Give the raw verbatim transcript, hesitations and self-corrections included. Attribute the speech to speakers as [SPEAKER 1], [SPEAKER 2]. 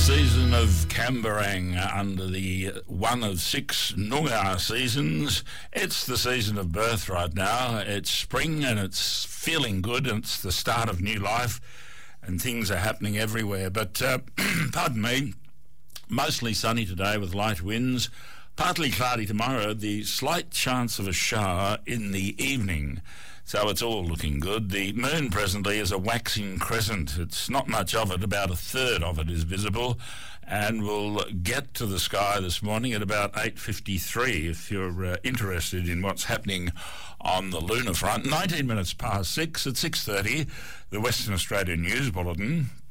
[SPEAKER 1] season of Camberang under the one of six Noongar seasons. It's the season of birth right now. It's spring and it's feeling good and it's the start of new life and things are happening everywhere. But, uh, pardon me, mostly sunny today with light winds. Partly cloudy tomorrow, the slight chance of a shower in the evening. So it's all looking good. The moon presently is a waxing crescent. It's not much of it, about a third of it is visible, and will get to the sky this morning at about eight fifty-three if you're uh, interested in what's happening on the lunar front. nineteen minutes past six at six thirty, the Western Australian News Bulletin.